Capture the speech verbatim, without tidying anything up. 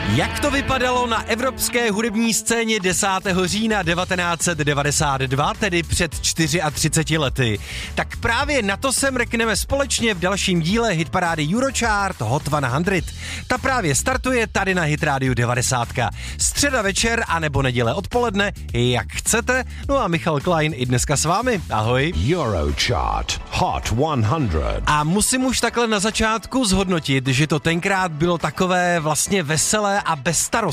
Jak to vypadalo na evropské hudební scéně desátého října devatenáct set devadesát dva, tedy před třiceti čtyřmi lety? Tak právě na to se mrkneme společně v dalším díle hitparády Eurochart Hot sto. Ta právě startuje tady na Hit Radio devadesát. Středa večer a nebo neděle odpoledne, jak chcete. No a Michal Klein i dneska s vámi. Ahoj. Eurochart Hot sto. A musím už takhle na začátku zhodnotit, že to tenkrát bylo takové vlastně veselé a bezstarostné.